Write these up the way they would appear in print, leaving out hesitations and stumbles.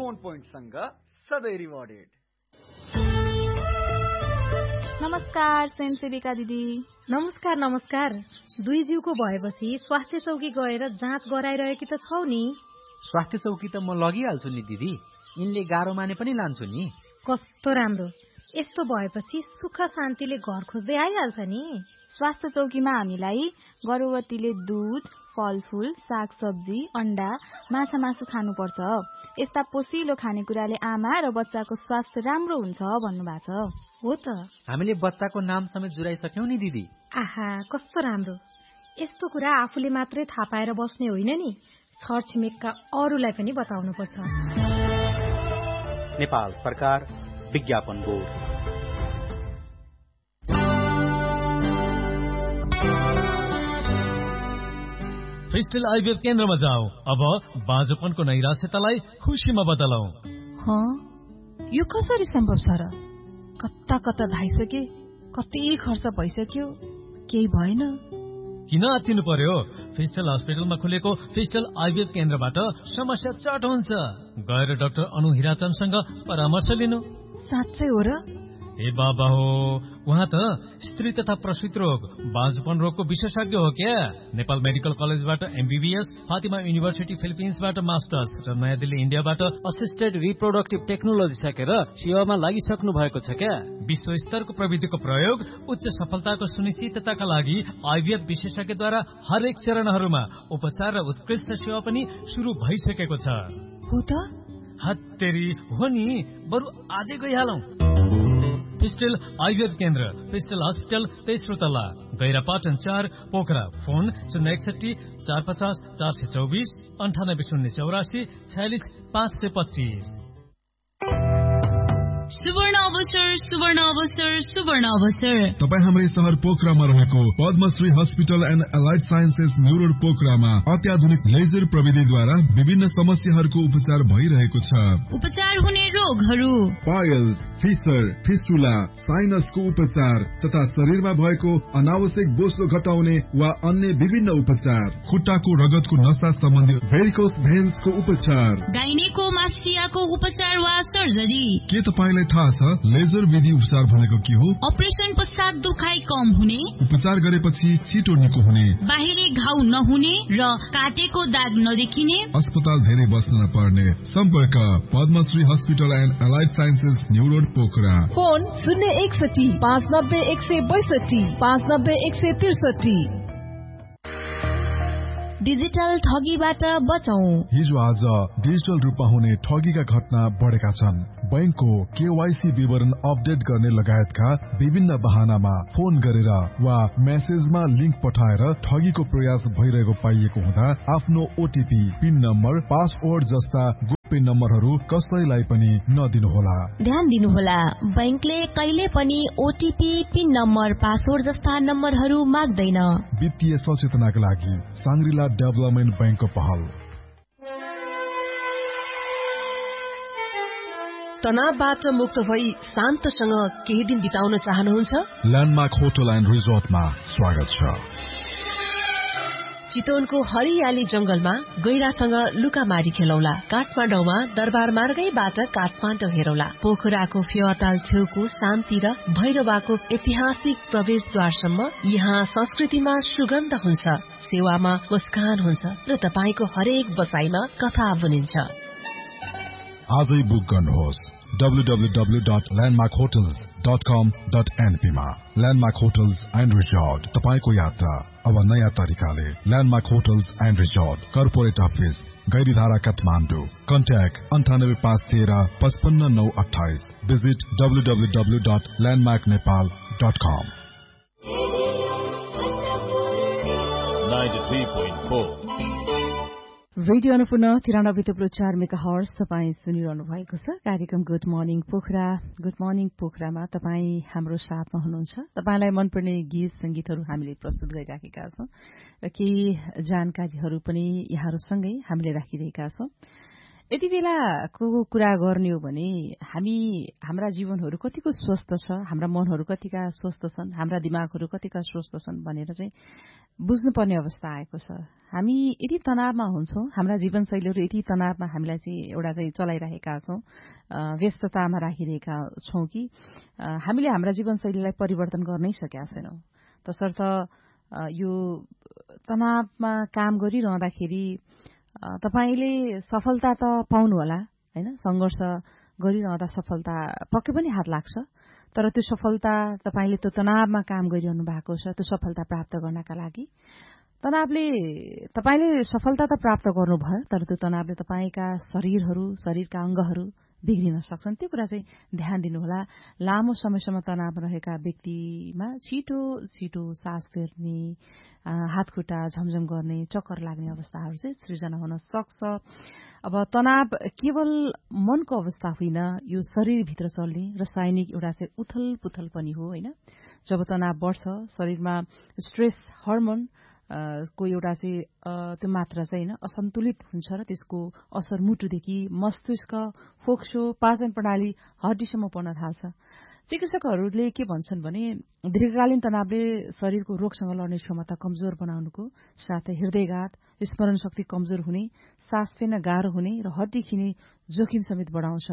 पोइन्टसँग सधैँ रिवार्डेड। नमस्कार स्वयंसेविका दिदी। नमस्कार। दुई जिउको भएपछि स्वास्थ्य चौकी गएर जाँच गराइरहेकी त छौ नि? स्वास्थ्य चौकी त म लगिहाल्छु नि दिदी, यिनले गाह्रो माने पनि लान्छु नि। कस्तो राम्रो, यस्तो भएपछि सुख शान्तिले घर खोज्दै आइहाल्छ नि। स्वास्थ्य चौकीमा हामीलाई गर्भवतीले दूध, फलफूल, सागसब्जी, अण्डा, माछा मासु खानुपर्छ। यस्ता पोषिलो खानेकुराले आमा र बच्चाको स्वास्थ्य राम्रो हुन्छ भन्नुभएको छ। हो त, हामीले बच्चाको नाम समेत जुराइसक्यौं नि दिदी। आहा, कस्तो राम्रो। यस्तो कुरा आफूले मात्रै थाहा पाएर बस्ने होइन नि, छरछिमेकका अरूलाई पनि बताउनुपर्छ। नेपाल सरकार विज्ञापन बोर्ड। फिस्टल आइभीएफ केन्द्रमा जाऊ। अब बाँझोपनको नैराश्यतालाई खुसीमा बदलौ। यो कसरी सम्भव छ र? कता कता धाइसके, कति खर्च भइसक्यो, केही भएन। किन आत्तिनु पर्यो? फिस्टल हस्पिटलमा खुलेको फिस्टल आइभीएफ केन्द्रबाट समस्या चट हुन्छ। गएर डाक्टर अनु हिराचन्दसँग परामर्श लिनु। साँच्चै हो र? ए बाबा हो, उहाँ त स्त्री तथा प्रसूति रोग, बाँझोपन रोगको विशेषज्ञ हो क्या। नेपाल मेडिकल कलेजबाट एमबीबीएस, फातिमा युनिभर्सिटी फिलिपिन्सबाट मास्टर्स र नयाँ दिल्ली इन्डियाबाट असिस्टेड रिप्रोडक्टिभ टेक्नोलोजी सकेर सेवामा लागिसक्नु भएको छ क्या। विश्व स्तरको प्रविधिको प्रयोग उच्च सफलताको सुनिश्चितताका लागि आइभीएफ विशेषज्ञद्वारा हरेक चरणहरूमा उपचार र उत्कृष्ट सेवा पनि शुरू भइसकेको छ। हो त? हत्तेरी हो नि, बरु आजै गइहालौं। फिस्टल आइभीएफ केन्द्र, फिस्टल हस्पिटल, तेस्रो तल्ला, गैरापाटन 4, पोखरा। फोन 061 450 424 98 084 46 525। सुवर्ण अवसर। तपाईँ हाम्रै शहर पोखरामा रहेको Padmashri hospital and allied sciences new road पोखरामा अत्याधुनिक लेजर प्रविधिद्वारा विभिन्न समस्याहरूको उपचार भइरहेको छ। उपचार हुने रोगहरू पाइल्स, फिसर, फिस्टुला, साइनसको उपचार तथा शरीरमा भएको अनावश्यक बोसो घटाउने वा अन्य विभिन्न उपचार, खुट्टाको रगतको नसा सम्बन्धी भेरिकोस भेन्सको उपचार, गाइनेकोमास्टियाको उपचार वा सर्जरी। के तपाईँलाई थाहा छ लेजर विधि उपचार भनेको के हो? अपरेसन पश्चात दुखाइ कम हुने, उपचार गरेपछि छिटो निको हुने, बाहिरी घाउ नहुने र काटेको दाग नदेखिने, अस्पताल धेरै बस्न नपर्ने। सम्पर्क Padmashri hospital and allied sciences new road Pokhara. Phone 061 590 162 590 163। Digital ठगीबाट बचौं। हिजो आज डिजिटल रूपमा हुने ठगीका घटना बढेका छन्। बैंकको केवाईसी विवरण अपडेट गर्ने लगायतका विभिन्न बहानामा फोन गरेर वा मेसेजमा लिंक पठाएर ठगीको प्रयास भइरहेको पाइएको हुँदा आफ्नो ओटीपी, पिन नम्बर, पासवर्ड जस्ता गोप्य नम्बरहरू कसैलाई पनि नदिनुहोला। ध्यान दिनुहोला, बैंकले कहिले पनि ओटीपी, पिन नम्बर, पासवर्ड जस्ता नम्बरहरू माग्दैन। वित्तीय सचेतनाका लागि सांग्रिला डेभलपमेन्ट बैंकको पहल। तनावबाट मुक्त भई शान्तसँग केही दिन बिताउन चाहनुहुन्छ? ल्यान्डमार्क होटल एन्ड रिजोर्टमा स्वागत छ। चितवनको हरियाली जंगलमा गैरासँग लुकामारी खेलौला। काठमाडौँमा दरबार मार्गैबाट काठमाडौँ हेरौला। पोखराको फेवाताल छेउको शान्ति र भैरवाको ऐतिहासिक प्रवेशद्वारसम्म यहाँ संस्कृतिमा सुगन्ध हुन्छ, सेवामा मुस्कान हुन्छ र तपाईको हरेक बसाइमा कथा बुनिन्छ। आजै बुक गर्नुहोस् www.landmarkhotels.com.np मा। ल्यान्डमार्क होटल्स एन्ड रिजोर्ट, तपाईको यात्रा अब नयाँ तरिकाले। Landmark hotels and resort, corporate office, Gairidhara, Kathmandu. Contact 98513 55928। Visit www.landmarknepal.com। 93.4 radio Annapurna 93.4 megahertz तपाईँ सुनिरहनु भएको छ। कार्यक्रम good morning Pokhara. Good morning पोखरामा तपाईँ हाम्रो साथमा हुनुहुन्छ। तपाईलाई मनपर्ने गीत संगीतहरू हामीले प्रस्तुत गरिराखेका छौं र केही जानकारीहरू पनि यहाँहरूसँगै हामीले राखिरहेका छौं। यति बेलाको कुरा गर्ने हो भने हाम्रा जीवनहरू कतिको स्वस्थ छ, हाम्रा मनहरू कतिका स्वस्थ छन्, हाम्रा दिमागहरू कतिका स्वस्थ छन् भनेर चाहिँ बुझ्नुपर्ने अवस्था आएको छ। हामी यति तनावमा हुन्छौँ, हाम्रा जीवनशैलीहरू यति तनावमा हामीलाई चाहिँ एउटा चाहिँ चलाइरहेका छौँ, व्यस्ततामा राखिरहेका छौँ कि हामीले हाम्रा जीवनशैलीलाई परिवर्तन गर्नै सकेका छैनौँ। तसर्थ यो तनावमा काम गरिरहँदाखेरि तपाईले सफलता त पाउनुहोला हैन, संघर्ष गरिरहँदा सफलता पक्कै पनि हात लाग्छ, तर त्यो सफलता तपाईले त्यो तनावमा काम गरिरहनु भएको छ त्यो सफलता प्राप्त गर्नका लागि तपाईले सफलता त प्राप्त गर्नुभयो, तर त्यो तनावले तपाईका शरीरका अंगहरू बिग्रिन सक्छन्। त्यो कुरा चाहिँ ध्यान दिनुहोला। लामो समयसम्म तनावमा रहेका व्यक्तिमा छिटो छिटो सास फेर्ने, हातखुट्टा झमझम गर्ने, चक्कर लाग्ने अवस्थाहरू चाहिँ सृजना हुन सक्छ। अब तनाव केवल मनको अवस्था होइन, यो शरीरभित्र चल्ने रासायनिक एउटा चाहिँ उथल पुथल पनि हो हैन। जब तनाव बढ्छ शरीरमा स्ट्रेस हर्मोन को एउटा चाहिँ त्यो मात्रा चाहिँ हैन असन्तुलित हुन्छ र त्यसको असर मुटुदेखि मस्तिष्क, फोक्सो, पाचन प्रणाली, हड्डीसम्म पर्न थाल्छ। चिकित्सकहरूले के भन्छन् भने दीर्घकालीन तनावले शरीरको रोगसँग लड्ने क्षमता कमजोर बनाउनुको साथै हृदयघात, स्मरण शक्ति कमजोर हुने, सास फेर्न गाह्रो हुने र हड्डी खिने जोखिम समेत बढाउँछ।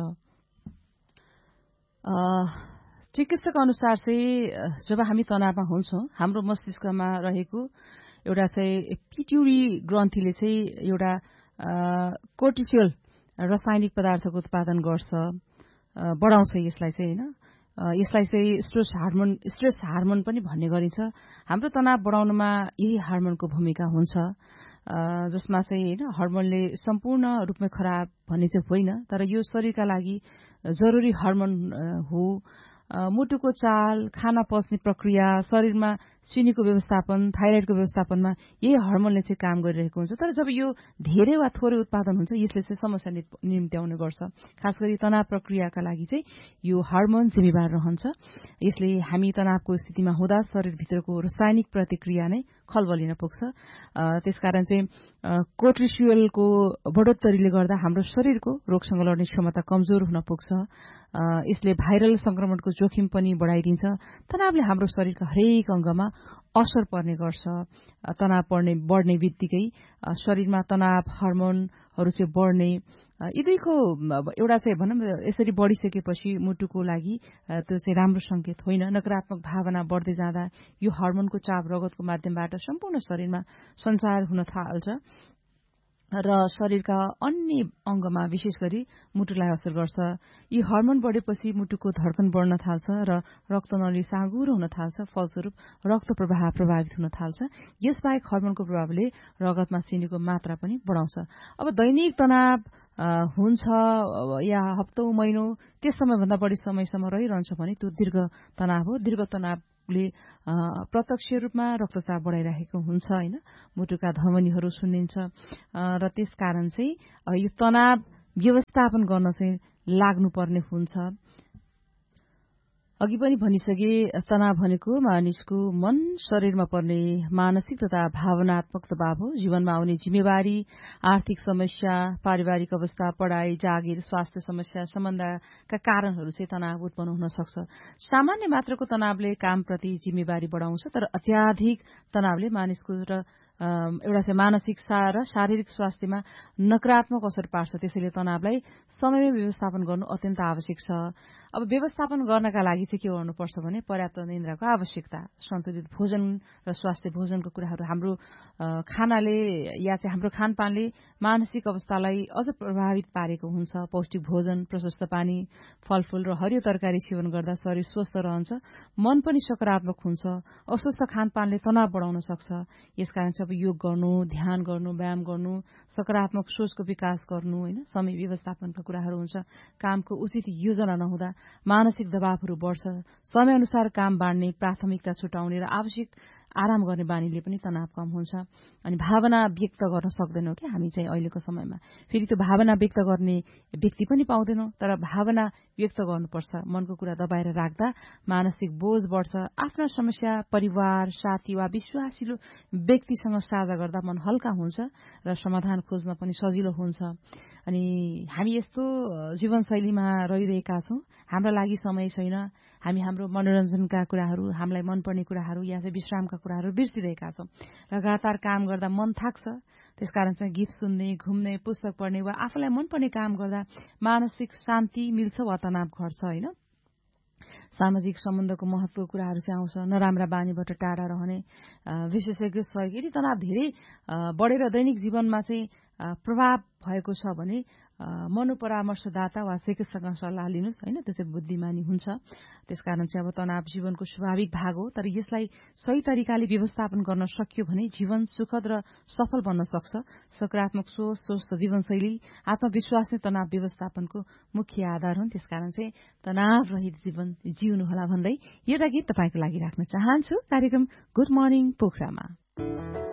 चिकित्सक अनुसार चाहिँ जब हामी तनावमा हुन्छौं हाम्रो मस्तिष्कमा रहेको एउटा चाहिँ पिट्युरी ग्रन्थीले चाहिँ एउटा कोर्टिसोल रासायनिक पदार्थको उत्पादन गर्छ, बढाउँछ यसलाई चाहिँ हैन। यसलाई चाहिँ स्ट्रेस हार्मोन पनि भन्ने गरिन्छ। हाम्रो तनाव बढाउनमा यही हार्मोनको भूमिका हुन्छ, जसमा चाहिँ हैन हार्मोनले सम्पूर्ण रूपमा खराब भन्ने चाहिँ होइन, तर यो शरीरका लागि जरुरी हार्मोन हो। मुटुको चाल, खाना पच्ने प्रक्रिया, शरीरमा चिनीको व्यवस्थापन, थाइरोइडको व्यवस्थापनमा यही हार्मोनले चाहिँ काम गरिरहेको हुन्छ। तर जब यो धेरै वा थोरै उत्पादन हुन्छ यसले चाहिँ समस्या निम्त्याउने गर्छ। खास गरी तनाव प्रक्रियाका लागि चाहिँ यो हार्मोन जिम्मेवार रहन्छ। यसले हामी तनावको स्थितिमा हुँदा शरीरभित्रको रासायनिक प्रतिक्रिया नै खलबलिन पुग्छ। त्यसकारण चाहिँ कोर्टिसोलको बढोत्तरीले गर्दा हाम्रो शरीरको रोगसँग लड्ने क्षमता कमजोर हुन पुग्छ। यसले भाइरल संक्रमणको जोखिम पनि बढाइदिन्छ। तनावले हाम्रो शरीरका हरेक अंगमा असर पर्ने गर्छ। तनाव बढ्ने बित्तिकै शरीरमा तनाव हार्मोनहरू चाहिँ बढ्ने, यी दुईको एउटा चाहिँ भनौँ यसरी बढिसकेपछि मुटुको लागि त्यो चाहिँ राम्रो संकेत होइन। नकारात्मक भावना बढ्दै जाँदा यो हार्मोनको चाप रगतको माध्यमबाट सम्पूर्ण शरीरमा सञ्चार हुन थाल्छ र शरीरका अन्य अंगमा विशेष गरी मुटुलाई असर गर्छ। यी हार्मोन बढेपछि मुटुको धड्कन बढ्न थाल्छ र रक्तनली साँघुरो हुन थाल्छ। फलस्वरूप रक्त प्रवाह प्रभावित हुन थाल्छ। यसबाहेक हार्मोनको प्रभावले रगतमा चिनीको मात्रा पनि बढाउँछ। अब दैनिक तनाव हुन्छ या हप्तौं महिनौं त्यस समयभन्दा बढी समयसम्म रहिरहन्छ भने त्यो दीर्घ तनाव हो। दीर्घ तनावले प्रत्यक्ष रूपमा रक्तचाप बढाइरहेको हुन्छ हैन, मुटुका धमनीहरू सुन्निन्छ र त्यसकारण चाहिँ यो तनाव व्यवस्थापन गर्न चाहिँ लाग्नुपर्ने हुन्छ। अघि पनि भनिसके तनाव भनेको मानिसको मन शरीरमा पर्ने मानसिक तथा भावनात्मक दबाव हो। जीवनमा आउने जिम्मेवारी, आर्थिक समस्या, पारिवारिक अवस्था, पढ़ाई, जागिर, स्वास्थ्य समस्या, सम्बन्धका कारणहरू चाहिँ तनाव उत्पन्न हुन सक्छ। सामान्य मात्राको तनावले कामप्रति जिम्मेवारी बढाउँछ, तर अत्याधिक तनावले मानिसको र एउटा चाहिँ मानसिक र शारीरिक स्वास्थ्यमा नकारात्मक असर पार्छ। त्यसैले तनावलाई समयमा व्यवस्थापन गर्नु अत्यन्त आवश्यक छ। अब व्यवस्थापन गर्नका लागि चाहिँ के गर्नुपर्छ भने पर्याप्त निन्द्राको आवश्यकता, सन्तुलित भोजन र स्वास्थ्य भोजनको कुराहरू हाम्रो खानाले या चाहिँ हाम्रो खानपानले मानसिक अवस्थालाई अझ प्रभावित पारेको हुन्छ। पौष्टिक भोजन, प्रशस्त पानी, फलफूल र हरियो तरकारी सेवन गर्दा शरीर स्वस्थ रहन्छ, मन पनि सकारात्मक हुन्छ। अस्वस्थ खानपानले तनाव बढाउन सक्छ। यसकारण अब योग गर्नु, ध्यान गर्नु, व्यायाम गर्नु, सकारात्मक सोचको विकास गर्नु हैन, समय व्यवस्थापनका कुराहरू हुन्छ। कामको उचित योजना नहुँदा मानसिक दबावहरू बढ्छ। समय अनुसार काम बाँड्ने, प्राथमिकता छुटाउने र आवश्यक आराम गर्ने बानीले पनि तनाव कम हुन्छ। अनि भावना व्यक्त गर्न सक्दैनौं कि हामी चाहिँ अहिलेको समयमा, फेरि त्यो भावना व्यक्त गर्ने व्यक्ति पनि पाउँदैनौं। तर भावना व्यक्त गर्नुपर्छ। मनको कुरा दबाएर राख्दा मानसिक बोझ बढ्छ। आफ्ना समस्या परिवार, साथी वा विश्वासिलो व्यक्तिसँग साझा गर्दा मन हल्का हुन्छ र समाधान खोज्न पनि सजिलो हुन्छ। अनि हामी यस्तो जीवनशैलीमा रहिरहेका छौँ, हाम्रो लागि समय छैन, हामी हाम्रो मनोरञ्जनका कुराहरू, हामीलाई मनपर्ने कुराहरू या चाहिँ विश्रामका कुराहरू बिर्सिरहेका छौँ। लगातार काम गर्दा मन थाक्छ, त्यसकारण चाहिँ गीत सुन्ने, घुम्ने, पुस्तक पढ्ने वा आफूलाई मनपर्ने काम गर्दा मानसिक शान्ति मिल्छ वा तनाव घट्छ होइन। सामाजिक सम्बन्धको महत्वको कुराहरू चाहिँ आउँछ। नराम्रा बानीबाट टाढा रहने, विशेषज्ञ सहयोग। यदि तनाव धेरै बढेर दैनिक जीवनमा चाहिँ प्रभाव भएको छ भने मनोपरामर्शदाता वा चिकित्सकसँग सल्लाह लिनुहोस् होइन। त्यो चाहिँ बुद्धिमानी हुन्छ। त्यसकारण चाहिँ अब तनाव जीवनको स्वाभाविक भाग हो, तर यसलाई सही तरिकाले व्यवस्थापन गर्न सकियो भने जीवन सुखद र सफल बन्न सक्छ। सकारात्मक सोच, स्वस्थ जीवनशैली, आत्मविश्वास नै तनाव व्यवस्थापनको मुख्य आधार हुन्। त्यसकारण चाहिँ तनाव रहित जीवन जिउनुहोला भन्दै एउटा गीत तपाईँको लागि राख्न चाहन्छु कार्यक्रम गुड मर्निङ पोखरामा।